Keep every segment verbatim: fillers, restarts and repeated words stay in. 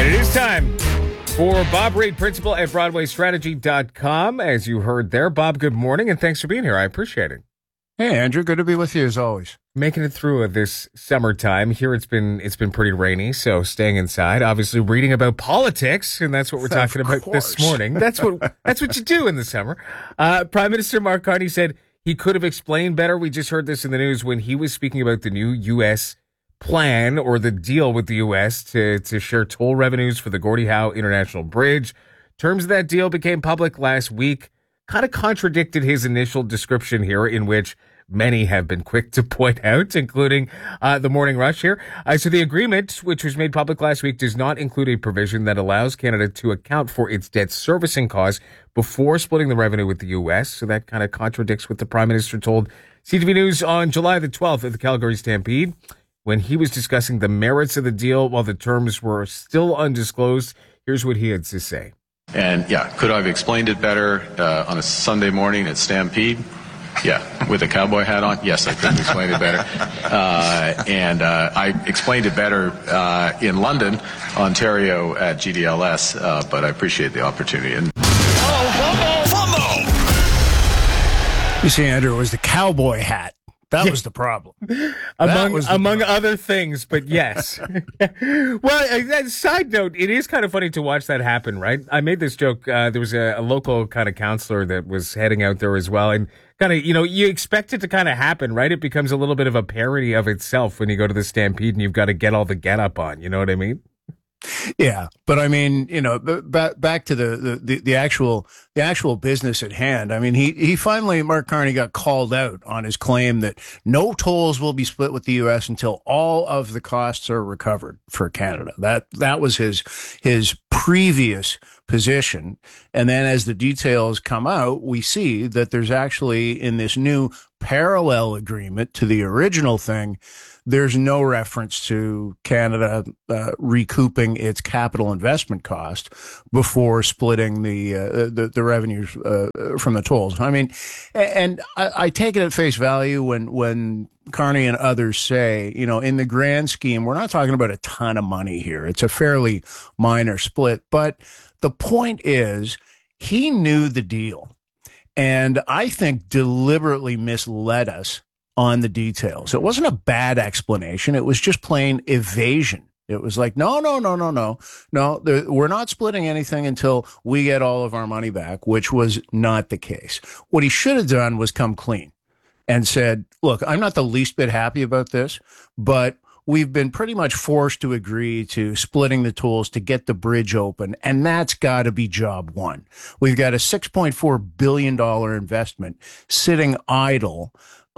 And it is time for Bob Reed, principal at Broadway Strategy dot com. As you heard there, Bob, good morning, and thanks for being here. I appreciate it. Hey, Andrew, good to be with you as always. Making it through this summertime. Here it's been it's been pretty rainy, so staying inside. Obviously reading about politics, and that's what we're talking about this morning. That's what that's what you do in the summer. Uh, Prime Minister Mark Carney said he could have explained better. We just heard this in the news when he was speaking about the new U S plan or the deal with the U S to, to share toll revenues for the Gordie Howe International Bridge. Terms of that deal became public last week. Kind of contradicted his initial description here, in which many have been quick to point out, including uh, the Morning Rush here. Uh, so the agreement, which was made public last week, does not include a provision that allows Canada to account for its debt servicing costs before splitting the revenue with the U S. So that kind of contradicts what the Prime Minister told C T V News on July the twelfth at the Calgary Stampede, when he was discussing the merits of the deal while the terms were still undisclosed. Here's what he had to say. And yeah, could I have explained it better uh, on a Sunday morning at Stampede? Yeah, with a cowboy hat on? Yes, I could have explained it better. Uh, and uh, I explained it better uh, in London, Ontario at G D L S, uh, but I appreciate the opportunity. And oh, fumble! Fumble! You see, Andrew, it was the cowboy hat. That was the problem. among was the among problem. other things, but yes. Well, uh, side note, it is kind of funny to watch that happen, right? I made this joke. Uh, there was a, a local kind of counselor that was heading out there as well. And kind of, you know, you expect it to kind of happen, right? It becomes a little bit of a parody of itself when you go to the Stampede and you've got to get all the get up on. You know what I mean? Yeah, but I mean, you know, back back to the, the, the actual the actual business at hand. I mean, he he finally, Mark Carney, got called out on his claim that no tolls will be split with the U S until all of the costs are recovered for Canada. That that was his his previous position. And then as the details come out, we see that there's actually, in this new parallel agreement to the original thing, there's no reference to Canada uh, recouping its capital investment cost before splitting the uh, the, the revenues uh, from the tolls. I mean, and I, I take it at face value when when Carney and others say, you know, in the grand scheme, we're not talking about a ton of money here. It's a fairly minor split. But the point is, he knew the deal, and I think deliberately misled us on the details. It wasn't a bad explanation. It was just plain evasion. It was like, no, no, no, no, no, no, the, we're not splitting anything until we get all of our money back, which was not the case. What he should have done was come clean and said, look, I'm not the least bit happy about this, but we've been pretty much forced to agree to splitting the tolls to get the bridge open, and that's got to be job one. We've got a six point four billion dollars investment sitting idle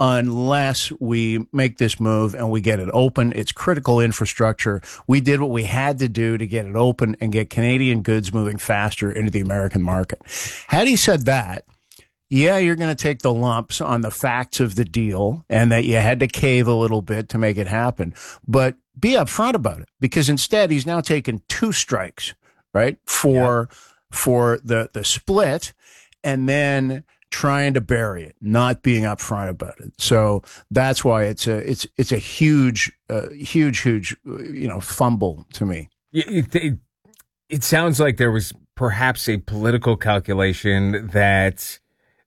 unless we make this move and we get it open. It's critical infrastructure. We did what we had to do to get it open and get Canadian goods moving faster into the American market. Had he said that, yeah, you're going to take the lumps on the facts of the deal and that you had to cave a little bit to make it happen, but be upfront about it, because instead he's now taken two strikes, right, for yeah. for the the split, and then trying to bury it, not being upfront about it. So that's why it's a it's it's a huge, uh, huge, huge, you know, fumble to me. It, it, it sounds like there was perhaps a political calculation that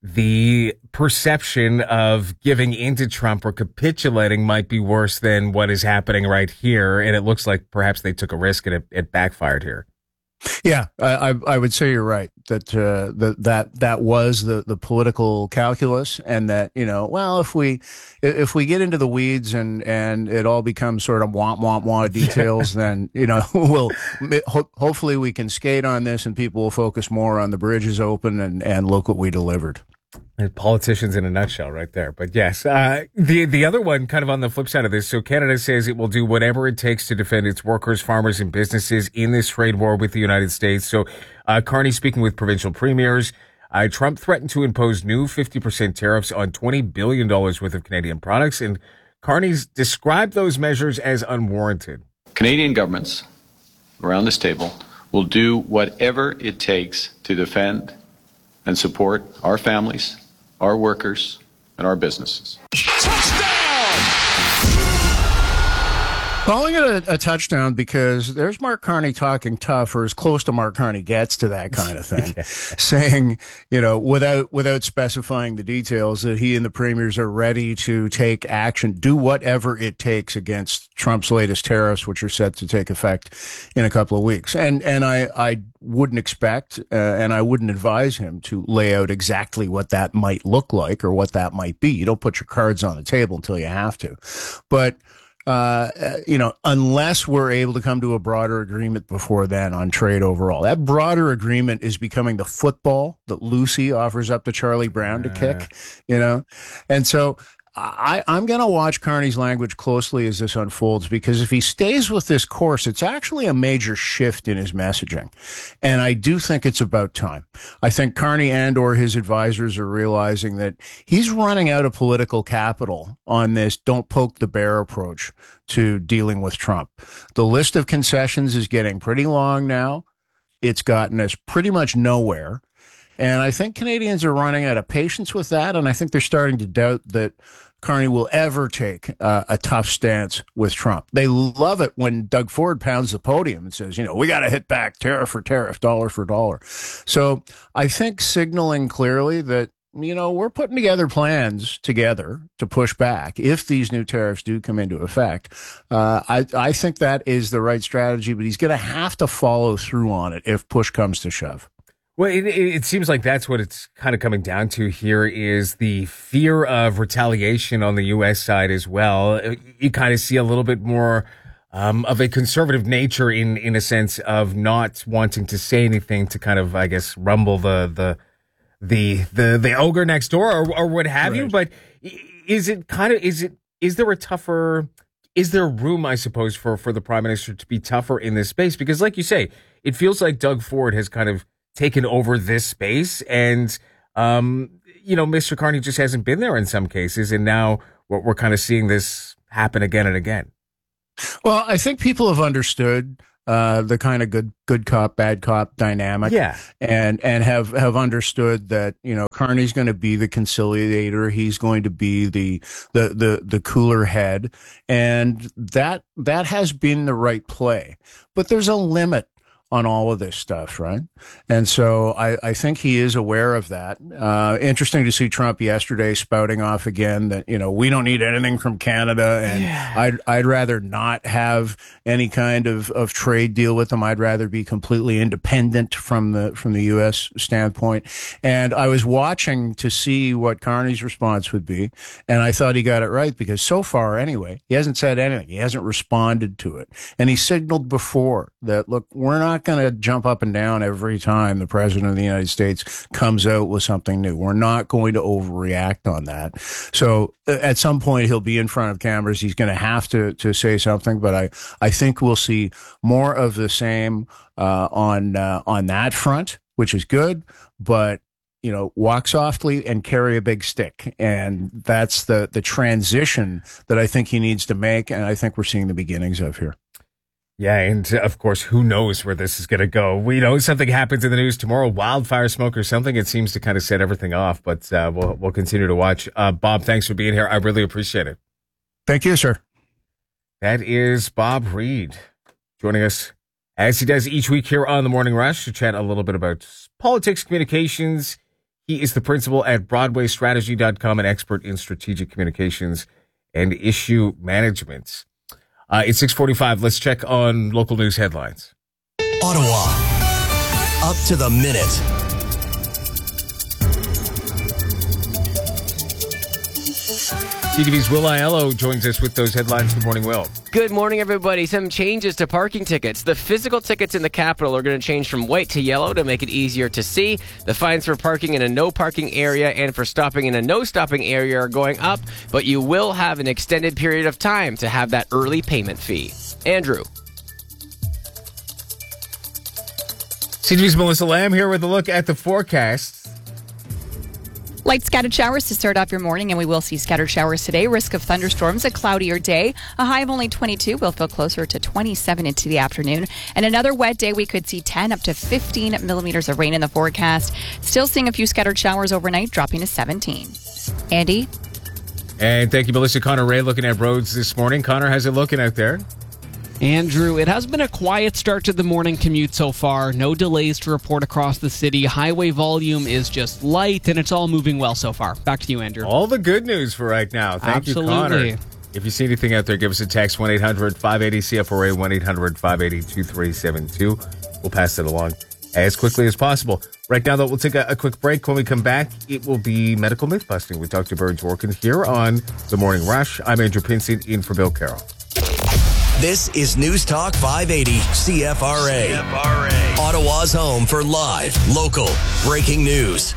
the perception of giving into Trump or capitulating might be worse than what is happening right here, and it looks like perhaps they took a risk and it, it backfired here. Yeah, I, I would say you're right that uh, that that that was the, the political calculus, and that, you know, well, if we if we get into the weeds and, and it all becomes sort of womp womp womp details, then, you know, we'll ho- hopefully we can skate on this and people will focus more on the bridges open and, and look what we delivered. And politicians in a nutshell right there. But yes, uh, the the other one kind of on the flip side of this. So Canada says it will do whatever it takes to defend its workers, farmers, and businesses in this trade war with the United States. So uh, Carney speaking with provincial premiers. Uh, Trump threatened to impose new fifty percent tariffs on twenty billion dollars worth of Canadian products. And Carney's described those measures as unwarranted. Canadian governments around this table will do whatever it takes to defend and support our families, our workers, and our businesses. Touchdown! Calling it a, a touchdown because there's Mark Carney talking tough, or as close to Mark Carney gets to that kind of thing, yeah. saying, you know, without without specifying the details, that he and the premiers are ready to take action, do whatever it takes against Trump's latest tariffs, which are set to take effect in a couple of weeks. And and I, I wouldn't expect, uh, and I wouldn't advise him to lay out exactly what that might look like or what that might be. You don't put your cards on the table until you have to. But Uh, you know, unless we're able to come to a broader agreement before then on trade overall. That broader agreement is becoming the football that Lucy offers up to Charlie Brown to kick, you know? And so I, I'm going to watch Carney's language closely as this unfolds, because if he stays with this course, it's actually a major shift in his messaging. And I do think it's about time. I think Carney and or his advisors are realizing that he's running out of political capital on this don't poke the bear approach to dealing with Trump. The list of concessions is getting pretty long now. It's gotten us pretty much nowhere. And I think Canadians are running out of patience with that. And I think they're starting to doubt that Carney will ever take uh, a tough stance with Trump. They love it when Doug Ford pounds the podium and says, you know, we got to hit back tariff for tariff, dollar for dollar. So I think signaling clearly that, you know, we're putting together plans together to push back if these new tariffs do come into effect. Uh, I, I think that is the right strategy, but he's going to have to follow through on it if push comes to shove. Well, it, it seems like that's what it's kind of coming down to here, is the fear of retaliation on the U S side as well. You kind of see a little bit more um, of a conservative nature in, in a sense of not wanting to say anything to kind of, I guess, rumble the the the the, the ogre next door or, or what have right. you. But is it kind of is it is there a tougher is there room, I suppose, for for the prime minister to be tougher in this space? Because, like you say, it feels like Doug Ford has kind of taken over this space, and um, you know, Mister Carney just hasn't been there in some cases, and now we're, we're kind of seeing this happen again and again. Well, I think people have understood uh, the kind of good good cop, bad cop dynamic, yeah, and and have have understood that, you know, Carney's going to be the conciliator, he's going to be the the the the cooler head, and that that has been the right play, but there's a limit on all of this stuff, right? And so I, I think he is aware of that. Uh, interesting to see Trump yesterday spouting off again that, you know, we don't need anything from Canada, and yeah. I'd I'd rather not have any kind of, of trade deal with them. I'd rather be completely independent from the from the U S standpoint. And I was watching to see what Carney's response would be, and I thought he got it right, because so far anyway, he hasn't said anything. He hasn't responded to it. And he signaled before that, look, we're not going to jump up and down every time the president of the United States comes out with something new. We're not going to overreact on that. So at some point he'll be in front of cameras. He's going to have to to say something, but I I think we'll see more of the same uh, on uh, on that front, which is good. But you know, walk softly and carry a big stick, and that's the the transition that I think he needs to make, and I think we're seeing the beginnings of here. Yeah, and uh, of course, who knows where this is going to go? We know something happens in the news tomorrow, wildfire smoke or something. It seems to kind of set everything off, but uh, we'll we'll continue to watch. Uh, Bob, thanks for being here. I really appreciate it. Thank you, sir. That is Bob Reed joining us as he does each week here on The Morning Rush to chat a little bit about politics, communications. He is the principal at Broadway Strategy dot com, an expert in strategic communications and issue management. Uh, it's six forty-five. Let's check on local news headlines. Ottawa, up to the minute. C T V's Will Aiello joins us with those headlines. Good morning, Will. Good morning, everybody. Some changes to parking tickets. The physical tickets in the capital are going to change from white to yellow to make it easier to see. The fines for parking in a no parking area and for stopping in a no stopping area are going up, but you will have an extended period of time to have that early payment fee. Andrew. C T V's Melissa Lamb here with a look at the forecast. Light scattered showers to start off your morning, and we will see scattered showers today. Risk of thunderstorms, a cloudier day. A high of only twenty-two. We'll feel closer to twenty-seven into the afternoon. And another wet day, we could see ten up to fifteen millimeters of rain in the forecast. Still seeing a few scattered showers overnight, dropping to seventeen. Andy? And thank you, Melissa. Connor Ray looking at roads this morning. Connor, how's it looking out there? Andrew, it has been a quiet start to the morning commute so far. No delays to report across the city. Highway volume is just light, and it's all moving well so far. Back to you, Andrew. All the good news for right now. Thank Absolutely. you, Connor. If you see anything out there, give us a text, one eight hundred five eight zero C F R A, one eight hundred five eight zero two three seven two. We'll pass it along as quickly as possible. Right now, though, we'll take a, a quick break. When we come back, it will be medical myth-busting with Doctor Burge Dworkin here on The Morning Rush. I'm Andrew Pinsey, in for Bill Carroll. This is News Talk five eighty C F R A. C F R A. Ottawa's home for live, local, breaking news.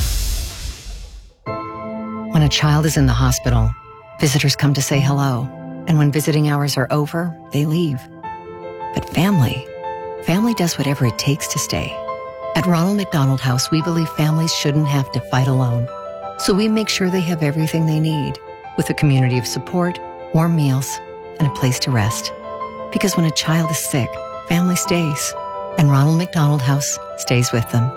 When a child is in the hospital, visitors come to say hello. And when visiting hours are over, they leave. But family, family does whatever it takes to stay. At Ronald McDonald House, we believe families shouldn't have to fight alone. So we make sure they have everything they need, with a community of support, warm meals, and a place to rest. Because when a child is sick, family stays, and Ronald McDonald House stays with them.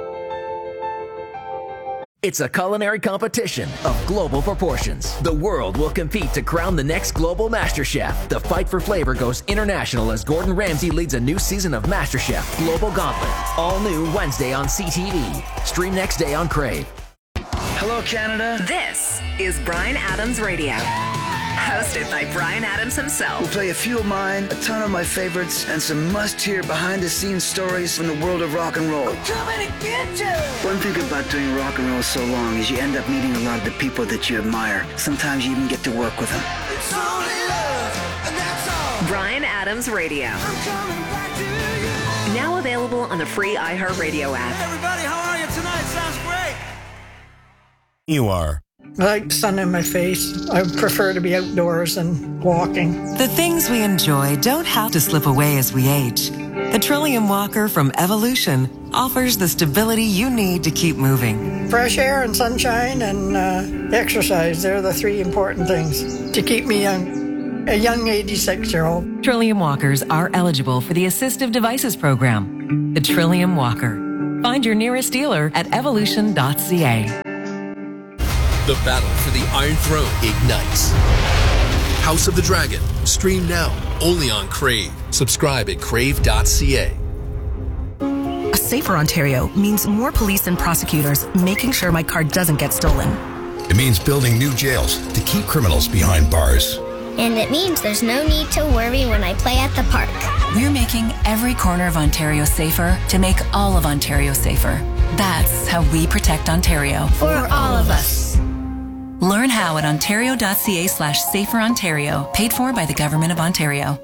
It's a culinary competition of global proportions. The world will compete to crown the next global MasterChef. The fight for flavor goes international as Gordon Ramsay leads a new season of MasterChef Global Gauntlet. All new Wednesday on C T V. Stream next day on Crave. Hello, Canada. This is Bryan Adams Radio. Hosted by Bryan Adams himself. We'll play a few of mine, a ton of my favorites, and some must-hear behind-the-scenes stories from the world of rock and roll. I'm coming to get you! One thing about doing rock and roll so long is you end up meeting a lot of the people that you admire. Sometimes you even get to work with them. It's only love, and that's all. Bryan Adams Radio. I'm coming back to you. Now available on the free iHeartRadio app. Hey everybody, how are you tonight? Sounds great. You are. I like sun in my face. I prefer to be outdoors and walking. The things we enjoy don't have to slip away as we age. The Trillium Walker from Evolution offers the stability you need to keep moving. Fresh air and sunshine and uh, exercise, they're the three important things to keep me young, a young eighty-six-year-old. Trillium Walkers are eligible for the Assistive Devices Program. The Trillium Walker. Find your nearest dealer at evolution dot c a. The battle for the Iron Throne ignites. House of the Dragon. Stream now, only on Crave. Subscribe at crave dot c a. A safer Ontario means more police and prosecutors making sure my car doesn't get stolen. It means building new jails to keep criminals behind bars. And it means there's no need to worry when I play at the park. We're making every corner of Ontario safer to make all of Ontario safer. That's how we protect Ontario. For all of us. Learn how at ontario dot c a slash safer Ontario. Paid for by the Government of Ontario.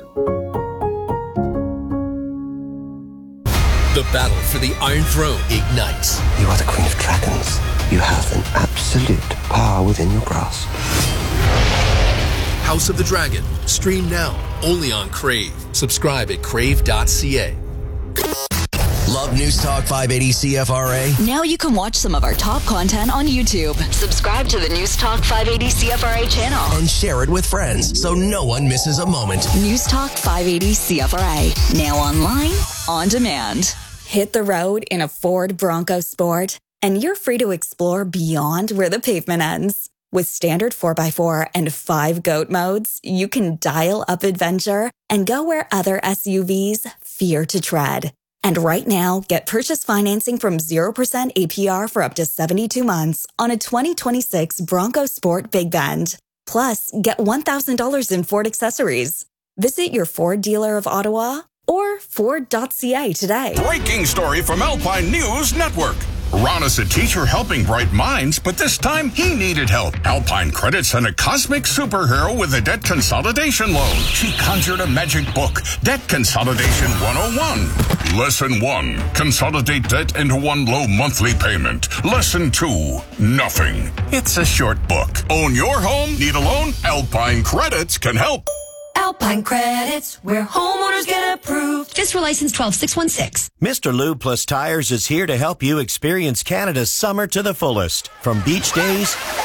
The battle for the Iron Throne ignites. You are the Queen of Dragons. You have an absolute power within your grasp. House of the Dragon. Stream now, only on Crave. Subscribe at crave dot c a. Love News Talk five eighty C F R A? Now you can watch some of our top content on YouTube. Subscribe to the News Talk five eighty C F R A channel. And share it with friends so no one misses a moment. News Talk five eighty C F R A. Now online, on demand. Hit the road in a Ford Bronco Sport, and you're free to explore beyond where the pavement ends. With standard four by four and five GOAT modes, you can dial up adventure and go where other S U Vs fear to tread. And right now, get purchase financing from zero percent A P R for up to seventy-two months on a twenty twenty-six Bronco Sport Big Bend. Plus, get one thousand dollars in Ford accessories. Visit your Ford dealer of Ottawa or ford dot c a today. Breaking story from Alpine News Network. Ron is a teacher helping bright minds, but this time he needed help. Alpine Credit sent a cosmic superhero with a debt consolidation loan. She conjured a magic book, Debt Consolidation one oh one. Lesson one, consolidate debt into one low monthly payment. Lesson two, nothing. It's a short book. Own your home? Need a loan? Alpine Credits can help. Alpine Credits, where homeowners get approved. Fiscal license twelve six one six. Mister Lube Plus Tires is here to help you experience Canada's summer to the fullest. From beach days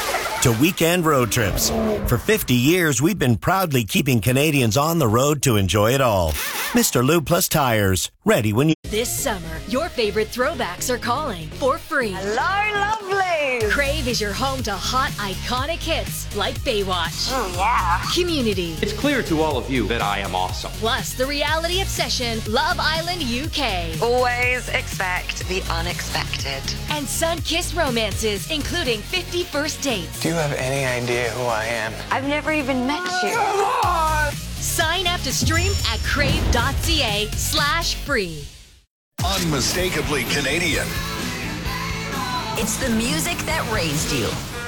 to weekend road trips. For fifty years, we've been proudly keeping Canadians on the road to enjoy it all. Mister Lube Plus Tires, ready when you... This summer, your favorite throwbacks are calling for free. Hello, lovely! Crave is your home to hot, iconic hits like Baywatch. Oh, yeah. Community. It's clear to all of you that I am awesome. Plus, the reality obsession, Love Island U K. Always expect the unexpected. And sun-kissed romances, including fifty first dates. Do you have any idea who I am? I've never even met you. Come on! Sign up to stream at crave.ca slash free. Unmistakably Canadian. It's the music that raised you.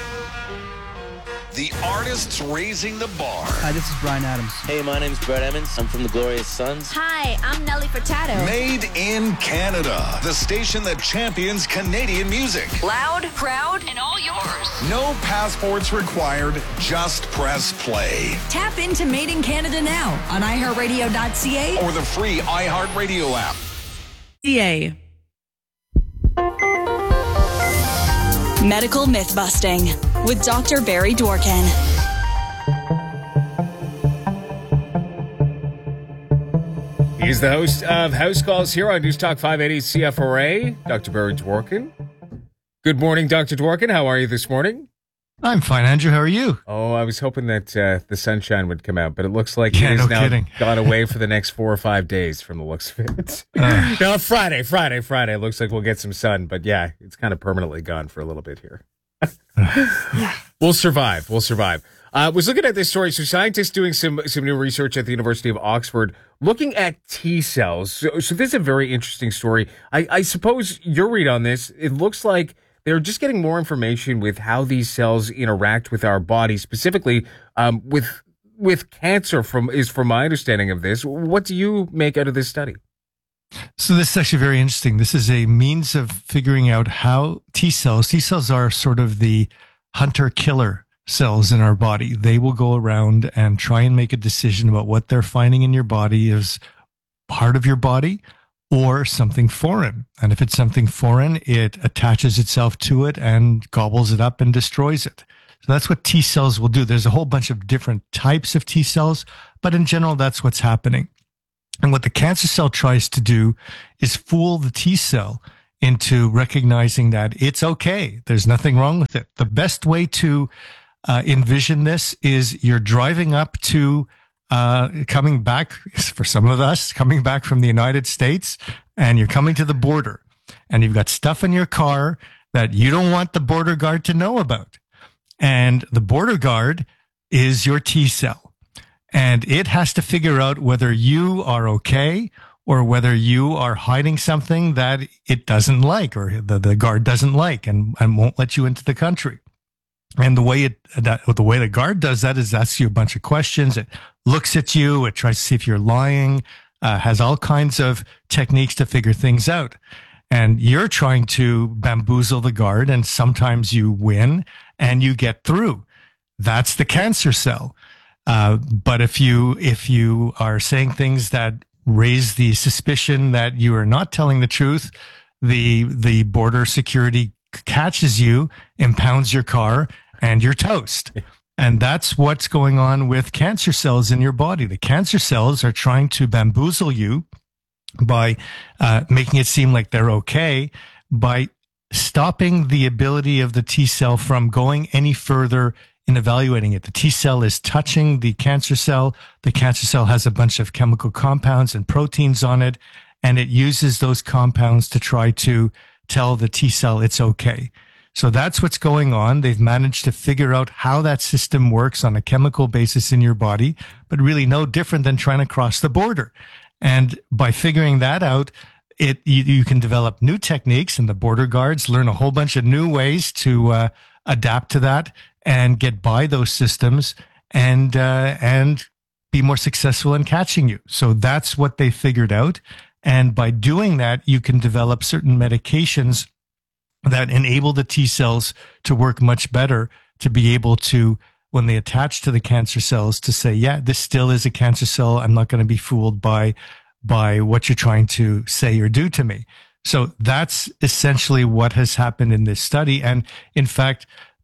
The artists raising the bar. Hi, this is Bryan Adams. Hey, my name's Brett Emmons. I'm from the Glorious Sons. Hi, I'm Nelly Furtado. Made in Canada. The station that champions Canadian music. Loud, proud, and all yours. No passports required. Just press play. Tap into Made in Canada now on i heart radio dot c a or the free iHeartRadio app. C A. Medical myth busting with Doctor Barry Dworkin. He's the host of House Calls here on News Talk five eighty C F R A, Doctor Barry Dworkin. Good morning, Doctor Dworkin. How are you this morning? I'm fine, Andrew. How are you? Oh, I was hoping that uh, the sunshine would come out, but it looks like yeah, it has no now kidding. gone away for the next four or five days from the looks of it. Uh, no, Friday, Friday, Friday. It looks like we'll get some sun, but yeah, it's kind of permanently gone for a little bit here. We'll survive. We'll survive. I uh, was looking at this story. So scientists doing some some new research at the University of Oxford looking at T cells. So, so this is a very interesting story. I, I suppose your read on this, it looks like they're just getting more information with how these cells interact with our body, specifically um, with with cancer. From is from my understanding of this. What do you make out of this study? So this is actually very interesting. This is a means of figuring out how T cells. T cells are sort of the hunter-killer cells in our body. They will go around and try and make a decision about what they're finding in your body is part of your body or something foreign. And if it's something foreign, it attaches itself to it and gobbles it up and destroys it. So that's what T cells will do. There's a whole bunch of different types of T cells, but in general, that's what's happening. And what the cancer cell tries to do is fool the T cell into recognizing that it's okay. There's nothing wrong with it. The best way to uh, envision this is you're driving up to uh, coming back, for some of us, coming back from the United States, and you're coming to the border, and you've got stuff in your car that you don't want the border guard to know about. And the border guard is your T cell. And it has to figure out whether you are okay or whether you are hiding something that it doesn't like or the, the guard doesn't like and, and won't let you into the country. And the way it that the way the guard does that is asks you a bunch of questions. It looks at you. It tries to see if you're lying, uh, has all kinds of techniques to figure things out. And you're trying to bamboozle the guard, and sometimes you win and you get through. That's the cancer cell. Uh, but if you if you are saying things that raise the suspicion that you are not telling the truth, the the border security catches you, impounds your car, and you're toast. And that's what's going on with cancer cells in your body. The cancer cells are trying to bamboozle you by uh, making it seem like they're okay, by stopping the ability of the T cell from going any further in evaluating it. The T cell is touching the cancer cell. The cancer cell has a bunch of chemical compounds and proteins on it, and it uses those compounds to try to tell the T cell it's okay. So that's what's going on. They've managed to figure out how that system works on a chemical basis in your body, but really no different than trying to cross the border. And by figuring that out, it you, you can develop new techniques, and the border guards learn a whole bunch of new ways to uh, adapt to that and get by those systems and uh, and be more successful in catching you. So that's what they figured out. And by doing that, you can develop certain medications that enable the T cells to work much better, to be able to, when they attach to the cancer cells, to say, yeah, this still is a cancer cell. I'm not going to be fooled by by what you're trying to say or do to me. So that's essentially what has happened in this study. And in fact,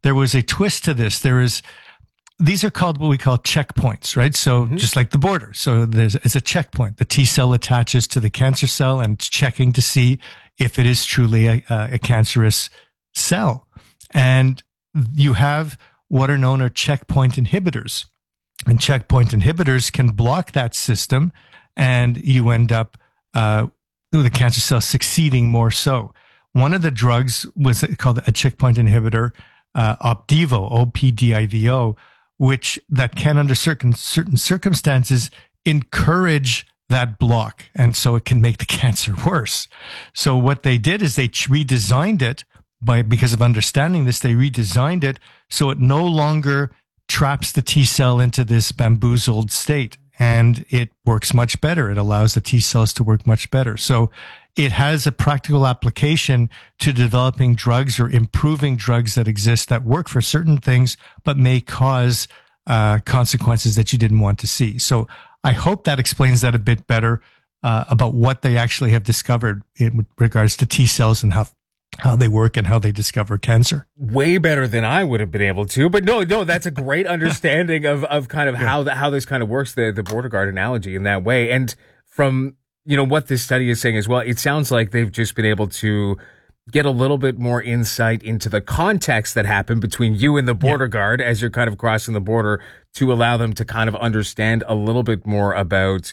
there was a twist to this. There is, these are called what we call checkpoints, right? So mm-hmm. just like the border. So there's it's a checkpoint. The T cell attaches to the cancer cell and it's checking to see if it is truly a, a cancerous cell. And you have what are known as checkpoint inhibitors. And checkpoint inhibitors can block that system, and you end up uh, the cancer cell succeeding more so. One of the drugs was called a checkpoint inhibitor, uh, Opdivo, O P D I V O, which that can, under certain certain circumstances, encourage that block, and so it can make the cancer worse. So what they did is they redesigned it by because of understanding this. They redesigned it so it no longer traps the T cell into this bamboozled state, and it works much better. It allows the T cells to work much better. So it has a practical application to developing drugs or improving drugs that exist that work for certain things, but may cause uh, consequences that you didn't want to see. So I hope that explains that a bit better uh, about what they actually have discovered in regards to T cells and how how they work and how they discover cancer. Way better than I would have been able to, but no, no, that's a great understanding of, of kind of yeah. how the, how this kind of works, the, the border guard analogy in that way. And from, you know, what this study is saying as well, it sounds like they've just been able to get a little bit more insight into the context that happened between you and the border yeah. guard as you're kind of crossing the border to allow them to kind of understand a little bit more about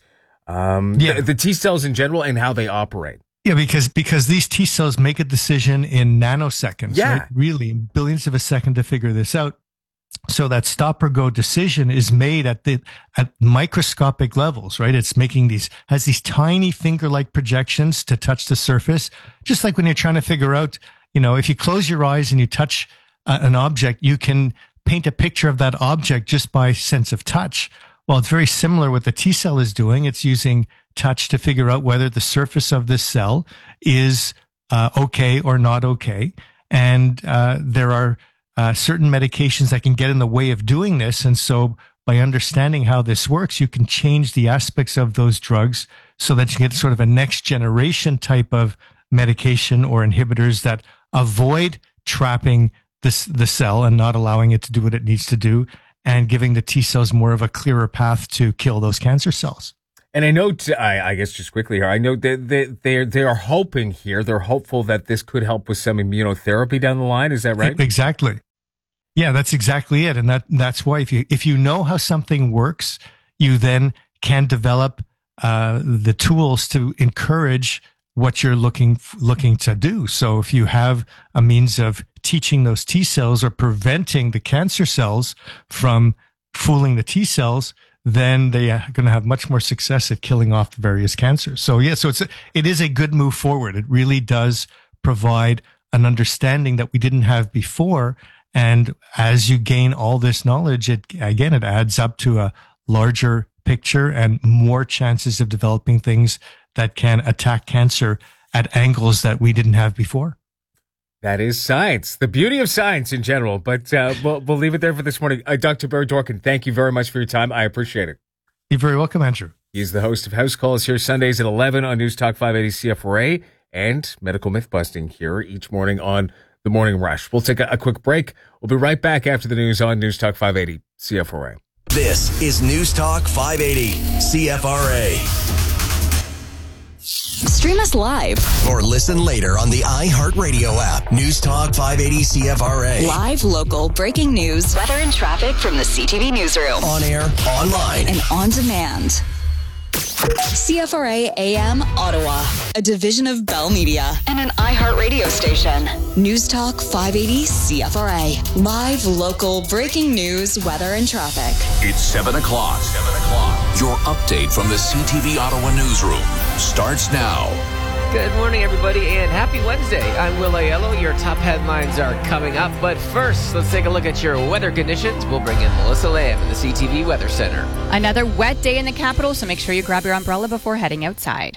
um, yeah. the, the T cells in general and how they operate. Yeah, because because these T cells make a decision in nanoseconds, yeah. right? Really, billions of a second to figure this out. So that stop or go decision is made at the at microscopic levels, right? It's making these has these tiny finger-like projections to touch the surface, just like when you're trying to figure out, you know, if you close your eyes and you touch uh, an object, you can paint a picture of that object just by sense of touch. Well, it's very similar what the T cell is doing. It's using touch to figure out whether the surface of this cell is uh, okay or not okay. And uh, there are uh, certain medications that can get in the way of doing this. And so by understanding how this works, you can change the aspects of those drugs so that you get sort of a next generation type of medication or inhibitors that avoid trapping this, the cell and not allowing it to do what it needs to do, and giving the T cells more of a clearer path to kill those cancer cells. And I know, t- I, I guess just quickly here, I know that they, they, they are hoping here, they're hopeful that this could help with some immunotherapy down the line. Is that right? Exactly. Yeah, that's exactly it. And that that's why if you if you know how something works, you then can develop uh, the tools to encourage what you're looking looking to do. So if you have a means of teaching those T cells or preventing the cancer cells from fooling the T cells, then they are going to have much more success at killing off the various cancers. So yeah, so it's a, it is a good move forward. It really does provide an understanding that we didn't have before. And as you gain all this knowledge, it again, it adds up to a larger picture and more chances of developing things that can attack cancer at angles that we didn't have before. That is science, the beauty of science in general. But uh, we'll, we'll leave it there for this morning. Uh, Doctor Ber Dorkin, thank you very much for your time. I appreciate it. You're very welcome, Andrew. He's the host of House Calls here Sundays at eleven on News Talk five eighty C F R A and Medical Myth Busting here each morning on The Morning Rush. We'll take a, a quick break. We'll be right back after the news on News Talk five eighty C F R A. This is News Talk five eighty C F R A. Stream us live or listen later on the iHeartRadio app. News Talk five eighty C F R A. Live, local, breaking news, weather and traffic from the C T V newsroom. On air, online, and on demand. C F R A A M Ottawa, a division of Bell Media and an iHeartRadio station. News Talk five eighty C F R A. Live, local, breaking news, weather and traffic. It's seven o'clock. seven o'clock. Your update from the C T V Ottawa newsroom starts now. Good morning, everybody, and happy Wednesday. I'm Will Aiello. Your top headlines are coming up, but first, let's take a look at your weather conditions. We'll bring in Melissa Lamb in the C T V Weather Center. Another wet day in the capital, so make sure you grab your umbrella before heading outside.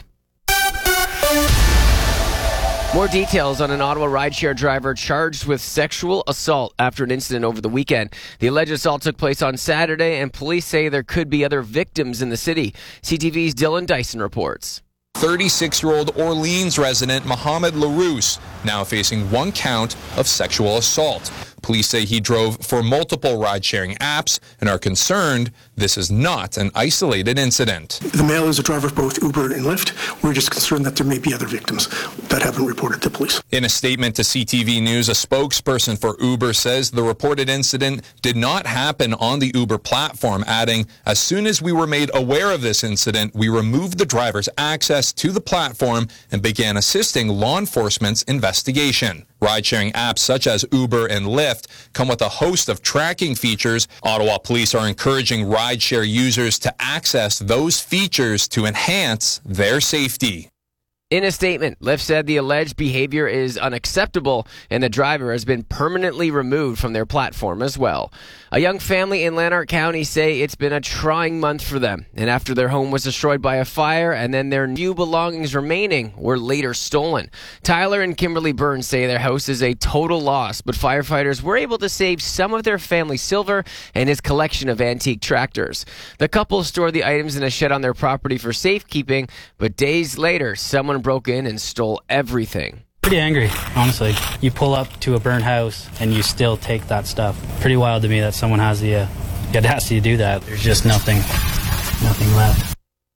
More details on an Ottawa rideshare driver charged with sexual assault after an incident over the weekend. The alleged assault took place on Saturday, and police say there could be other victims in the city. C T V's Dylan Dyson reports. thirty-six-year-old Orleans resident Mohamed LaRousse now facing one count of sexual assault. Police say he drove for multiple ride-sharing apps and are concerned this is not an isolated incident. The male is a driver of both Uber and Lyft. We're just concerned that there may be other victims that haven't reported to police. In a statement to C T V News, a spokesperson for Uber says the reported incident did not happen on the Uber platform, adding, "As soon as we were made aware of this incident, we removed the driver's access to the platform and began assisting law enforcement's investigation." Ride-sharing apps such as Uber and Lyft come with a host of tracking features. Ottawa police are encouraging rideshare users to access those features to enhance their safety. In a statement, Lyft said the alleged behavior is unacceptable and the driver has been permanently removed from their platform as well. A young family in Lanark County say it's been a trying month for them, and after their home was destroyed by a fire and then their few belongings remaining were later stolen. Tyler and Kimberly Burns say their house is a total loss, but firefighters were able to save some of their family silver and his collection of antique tractors. The couple stored the items in a shed on their property for safekeeping, but days later, someone broke in and stole everything. Pretty angry, honestly. You pull up to a burnt house and you still take that stuff. Pretty wild to me that someone has the uh, audacity to do that. There's just nothing, nothing left.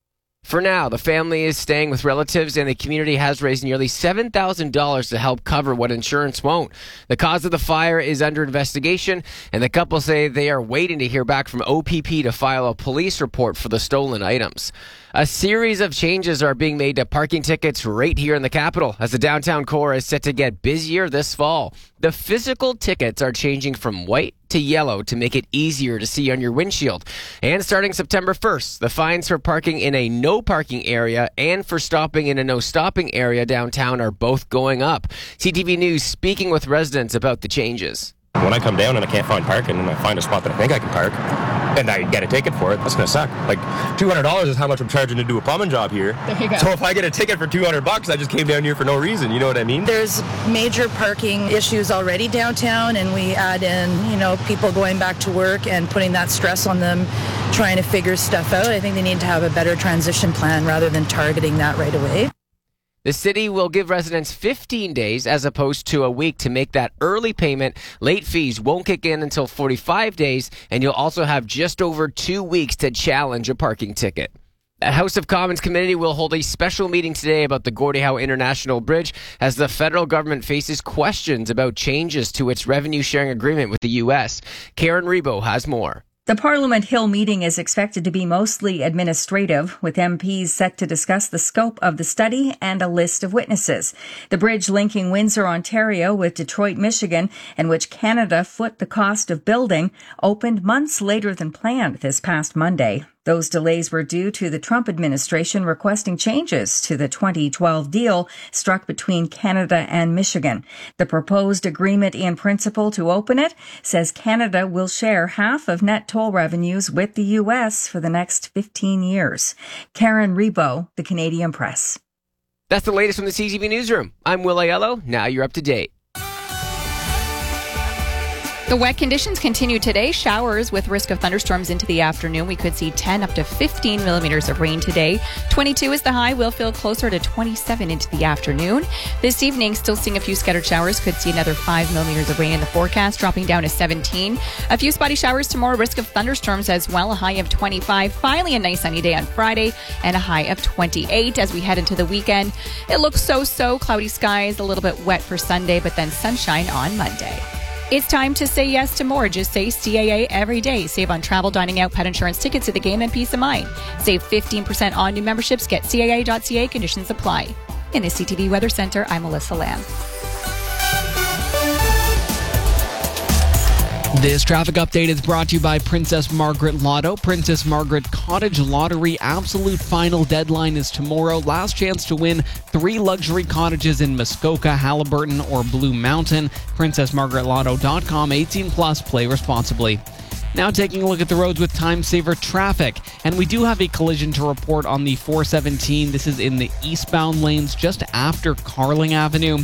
For now, the family is staying with relatives and the community has raised nearly seven thousand dollars to help cover what insurance won't. The cause of the fire is under investigation, and the couple say they are waiting to hear back from O P P to file a police report for the stolen items. A series of changes are being made to parking tickets right here in the capital as the downtown core is set to get busier this fall. The physical tickets are changing from white to yellow to make it easier to see on your windshield. And starting September first, the fines for parking in a no parking area and for stopping in a no stopping area downtown are both going up. C T V News speaking with residents about the changes. When I come down and I can't find parking and I find a spot that I think I can park and I get a ticket for it, that's going to suck. Like two hundred dollars is how much I'm charging to do a plumbing job here. There you go. So if I get a ticket for two hundred bucks, I just came down here for no reason. You know what I mean? There's major parking issues already downtown, and we add in, you know, people going back to work and putting that stress on them trying to figure stuff out. I think they need to have a better transition plan rather than targeting that right away. The city will give residents fifteen days as opposed to a week to make that early payment. Late fees won't kick in until forty-five days, and you'll also have just over two weeks to challenge a parking ticket. The House of Commons committee will hold a special meeting today about the Gordie Howe International Bridge as the federal government faces questions about changes to its revenue sharing agreement with the U S. Karen Rebo has more. The Parliament Hill meeting is expected to be mostly administrative, with M Ps set to discuss the scope of the study and a list of witnesses. The bridge linking Windsor, Ontario with Detroit, Michigan, and which Canada foot the cost of building, opened months later than planned this past Monday. Those delays were due to the Trump administration requesting changes to the twenty twelve deal struck between Canada and Michigan. The proposed agreement in principle to open it says Canada will share half of net toll revenues with the U S for the next fifteen years. Karen Rebo, The Canadian Press. That's the latest from the C T V Newsroom. I'm Will Aiello. Now you're up to date. The wet conditions continue today. Showers with risk of thunderstorms into the afternoon. We could see ten up to fifteen millimeters of rain today. twenty-two is the high. We'll feel closer to twenty-seven into the afternoon. This evening, still seeing a few scattered showers. Could see another five millimeters of rain in the forecast, dropping down to seventeen. A few spotty showers tomorrow. Risk of thunderstorms as well. A high of twenty-five. Finally, a nice sunny day on Friday and a high of twenty-eight as we head into the weekend. It looks so-so. Cloudy skies, a little bit wet for Sunday, but then sunshine on Monday. It's time to say yes to more. Just say C A A every day. Save on travel, dining out, pet insurance, tickets at the game, and peace of mind. Save fifteen percent on new memberships. Get C A A dot C A. Conditions apply. In the C T V Weather Center, I'm Melissa Lamb. This traffic update is brought to you by Princess Margaret Lotto. Princess Margaret Cottage Lottery absolute final deadline is tomorrow. Last chance to win three luxury cottages in Muskoka, Haliburton, or Blue Mountain. princess margaret lotto dot com. eighteen plus. Play responsibly. Now taking a look at the roads with time saver traffic. And we do have a collision to report on the four seventeen. This is in the eastbound lanes just after Carling Avenue.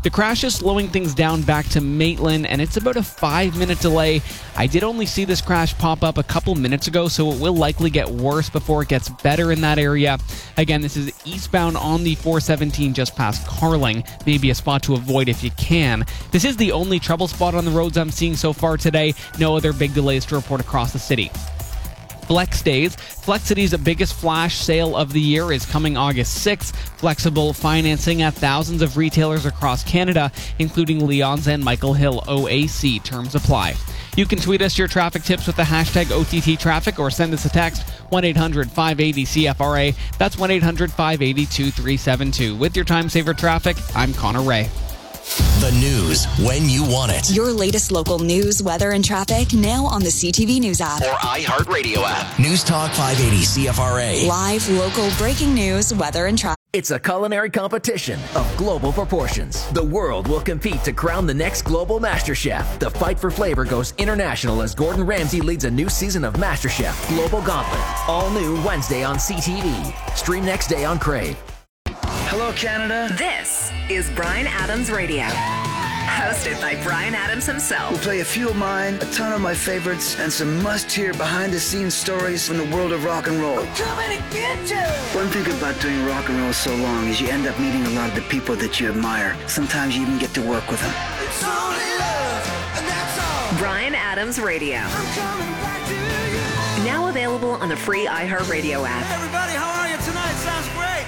The crash is slowing things down back to Maitland, and it's about a five-minute delay. I did only see this crash pop up a couple minutes ago, so it will likely get worse before it gets better in that area. Again, this is eastbound on the four seventeen just past Carling. Maybe a spot to avoid if you can. This is the only trouble spot on the roads I'm seeing so far today. No other big delays to report across the city. Flex Days. Flexity's biggest flash sale of the year is coming August sixth. Flexible financing at thousands of retailers across Canada, including Leon's and Michael Hill O A C. Terms apply. You can tweet us your traffic tips with the hashtag O T T traffic or send us a text one eight hundred five eight zero C F R A. That's one eight hundred five eight zero two three seven two. With your Time Saver Traffic, I'm Connor Ray. The news when you want it. Your latest local news, weather, and traffic now on the C T V News app or iHeartRadio app. News Talk five eighty C F R A. Live, local, breaking news, weather, and traffic. It's a culinary competition of global proportions. The world will compete to crown the next global master chef. The fight for flavor goes international as Gordon Ramsay leads a new season of MasterChef Global Gauntlet. All new Wednesday on C T V. Stream next day on Crave. Hello, Canada. This is Bryan Adams Radio. Hosted by Bryan Adams himself. We'll play a few of mine, a ton of my favorites, and some must-hear behind-the-scenes stories from the world of rock and roll. I'm coming to get you! One thing about doing rock and roll so long is you end up meeting a lot of the people that you admire. Sometimes you even get to work with them. It's only love, and that's all. Bryan Adams Radio. I'm coming back to you. Now available on the free iHeartRadio app. Hey everybody, how are you tonight? Sounds great.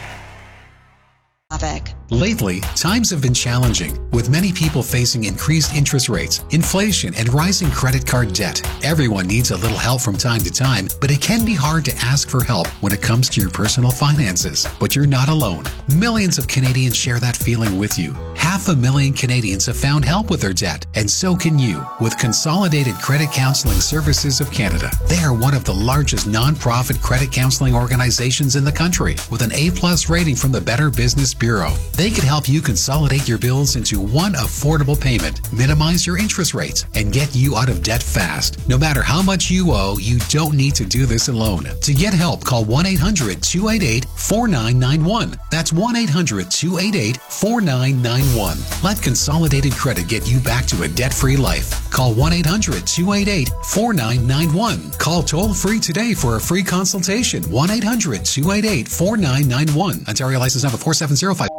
Lately, times have been challenging, with many people facing increased interest rates, inflation, and rising credit card debt. Everyone needs a little help from time to time, but it can be hard to ask for help when it comes to your personal finances. But you're not alone. Millions of Canadians share that feeling with you. Half a million Canadians have found help with their debt, and so can you with Consolidated Credit Counseling Services of Canada. They are one of the largest non-profit credit counseling organizations in the country, with an A-plus rating from the Better Business Bureau. They can help you consolidate your bills into one affordable payment, minimize your interest rates, and get you out of debt fast. No matter how much you owe, you don't need to do this alone. To get help, call one eight hundred two eight eight four nine nine one. That's one eight hundred two eight eight four nine nine one. Let Consolidated Credit get you back to a debt-free life. Call one eight hundred two eight eight four nine nine one. Call toll-free today for a free consultation. one eight hundred two eight eight four nine nine one. Ontario license number four seven zero five.